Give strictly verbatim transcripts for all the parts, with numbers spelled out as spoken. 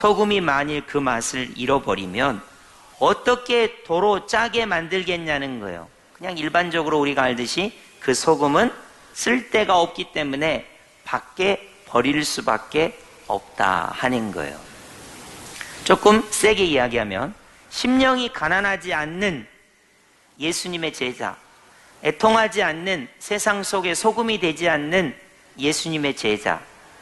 소금이 만일 그 맛을 잃어버리면 어떻게 도로 짜게 만들겠냐는 거예요. 그냥 일반적으로 우리가 알듯이 그 소금은 쓸데가 없기 때문에 밖에 버릴 수밖에 없다 하는 거예요. 조금 세게 이야기하면 심령이 가난하지 않는 예수님의 제자, 애통하지 않는 세상 속에 소금이 되지 않는 예수님의 제자,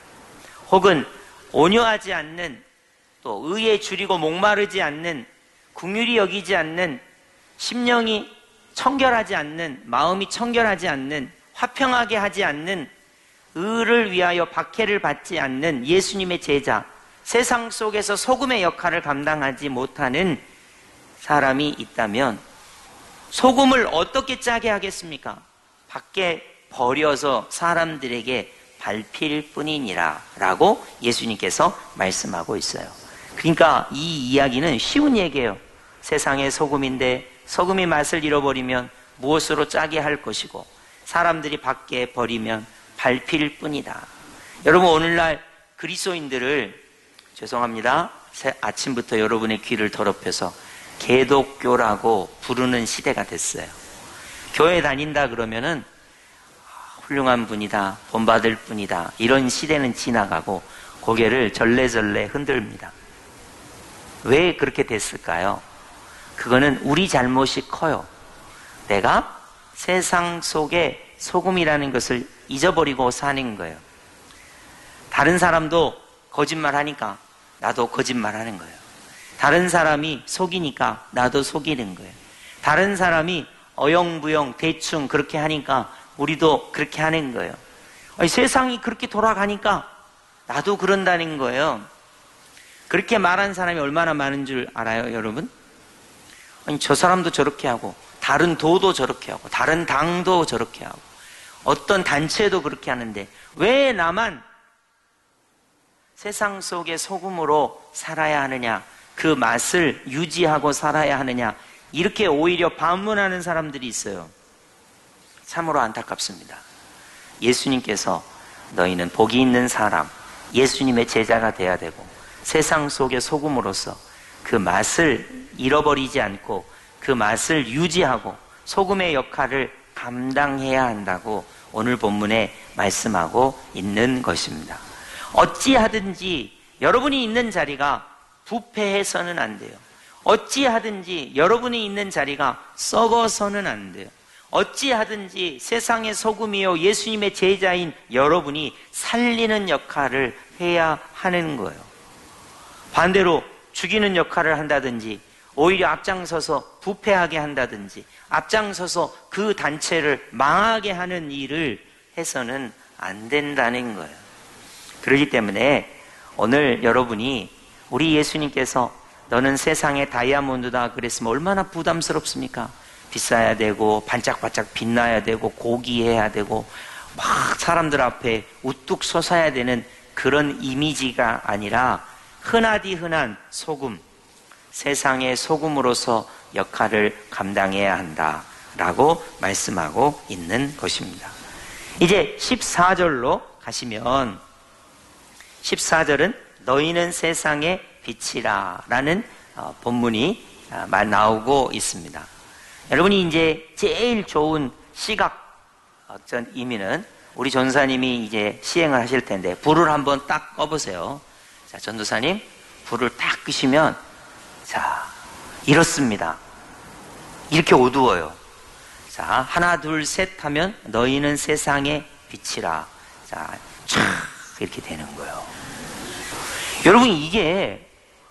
혹은 온유하지 않는, 또 의에 줄이고 목마르지 않는, 긍휼히 여기지 않는, 심령이 청결하지 않는, 마음이 청결하지 않는, 화평하게 하지 않는, 의를 위하여 박해를 받지 않는 예수님의 제자, 세상 속에서 소금의 역할을 감당하지 못하는 사람이 있다면 소금을 어떻게 짜게 하겠습니까? 밖에 버려서 사람들에게 밟힐 뿐이니라 라고 예수님께서 말씀하고 있어요. 그러니까 이 이야기는 쉬운 얘기예요. 세상의 소금인데 소금이 맛을 잃어버리면 무엇으로 짜게 할 것이고 사람들이 밖에 버리면 밟힐 뿐이다. 여러분, 오늘날 그리스도인들을, 죄송합니다, 아침부터 여러분의 귀를 더럽혀서 개독교라고 부르는 시대가 됐어요. 교회 다닌다 그러면은 훌륭한 분이다, 본받을 분이다, 이런 시대는 지나가고 고개를 절레절레 흔듭니다. 왜 그렇게 됐을까요? 그거는 우리 잘못이 커요. 내가 세상 속에 소금이라는 것을 잊어버리고 사는 거예요. 다른 사람도 거짓말하니까 나도 거짓말하는 거예요. 다른 사람이 속이니까 나도 속이는 거예요. 다른 사람이 어영부영 대충 그렇게 하니까 우리도 그렇게 하는 거예요. 아니, 세상이 그렇게 돌아가니까 나도 그런다는 거예요. 그렇게 말한 사람이 얼마나 많은 줄 알아요, 여러분? 아니, 저 사람도 저렇게 하고, 다른 도도 저렇게 하고, 다른 당도 저렇게 하고, 어떤 단체도 그렇게 하는데 왜 나만 세상 속의 소금으로 살아야 하느냐, 그 맛을 유지하고 살아야 하느냐, 이렇게 오히려 반문하는 사람들이 있어요. 참으로 안타깝습니다. 예수님께서 너희는 복이 있는 사람, 예수님의 제자가 돼야 되고 세상 속의 소금으로서 그 맛을 잃어버리지 않고 그 맛을 유지하고 소금의 역할을 감당해야 한다고 오늘 본문에 말씀하고 있는 것입니다. 어찌하든지 여러분이 있는 자리가 부패해서는 안 돼요. 어찌하든지 여러분이 있는 자리가 썩어서는 안 돼요. 어찌하든지 세상의 소금이요 예수님의 제자인 여러분이 살리는 역할을 해야 하는 거예요. 반대로 죽이는 역할을 한다든지 오히려 앞장서서 부패하게 한다든지 앞장서서 그 단체를 망하게 하는 일을 해서는 안 된다는 거예요. 그렇기 때문에 오늘 여러분이 우리 예수님께서 너는 세상의 다이아몬드다 그랬으면 얼마나 부담스럽습니까? 비싸야 되고 반짝반짝 빛나야 되고 고귀해야 되고 막 사람들 앞에 우뚝 솟아야 되는 그런 이미지가 아니라 흔하디 흔한 소금, 세상의 소금으로서 역할을 감당해야 한다라고 말씀하고 있는 것입니다. 이제 십사 절로 가시면 십사 절은 너희는 세상의 빛이라 라는 본문이 나오고 있습니다. 여러분이 이제 제일 좋은 시각 어떤 의미는 우리 전도사님이 이제 시행을 하실 텐데 불을 한번 딱 꺼보세요. 자, 전도사님 불을 딱 끄시면 자, 이렇습니다. 이렇게 어두워요. 자, 하나 둘 셋 하면 너희는 세상의 빛이라. 자, 촥 이렇게 되는 거예요. 여러분, 이게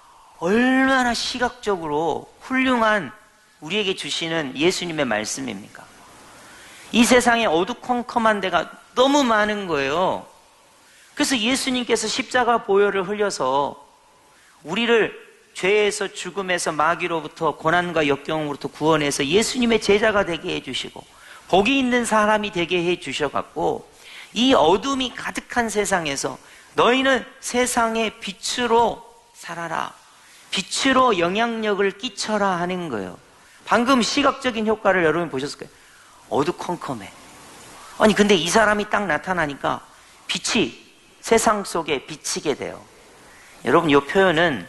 얼마나 시각적으로 훌륭한 우리에게 주시는 예수님의 말씀입니까? 이 세상에 어두컴컴한 데가 너무 많은 거예요. 그래서 예수님께서 십자가 보혈을 흘려서 우리를 죄에서 죽음에서 마귀로부터 고난과 역경으로부터 구원해서 예수님의 제자가 되게 해주시고 복이 있는 사람이 되게 해주셔갖고 이 어둠이 가득한 세상에서 너희는 세상의 빛으로 살아라, 빛으로 영향력을 끼쳐라 하는 거예요. 방금 시각적인 효과를 여러분 보셨을 거예요. 어두컴컴해. 아니 근데 이 사람이 딱 나타나니까 빛이 세상 속에 비치게 돼요. 여러분, 이 표현은